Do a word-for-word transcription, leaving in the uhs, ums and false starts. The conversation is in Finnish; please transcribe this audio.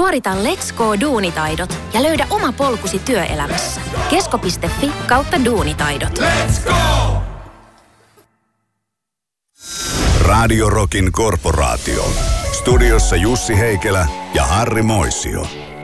Suorita Let's Go Duunitaidot ja löydä oma polkusi työelämässä. Kesko piste fi kautta duunitaidot. Let's go! Radio Rockin korporaatio. Studiossa Jussi Heikelä ja Harri Moisio.